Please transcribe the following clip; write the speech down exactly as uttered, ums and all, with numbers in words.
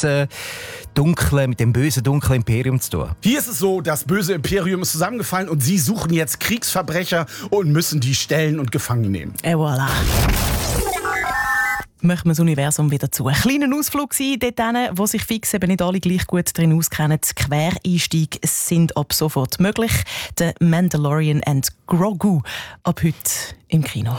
bösen, dunklen, mit dem bösen, dunklen Imperium zu tun? Hier ist es so, das böse Imperium ist zusammengefallen und sie suchen jetzt Kriegsverbrecher und müssen die stellen und gefangen nehmen. Et voilà. Möchten wir das Universum wieder zu. Ein kleiner Ausflug sein, dort hin, wo sich fix eben nicht alle gleich gut drin auskennen. Quereinstiege sind ab sofort möglich. The Mandalorian and Grogu ab heute im Kino.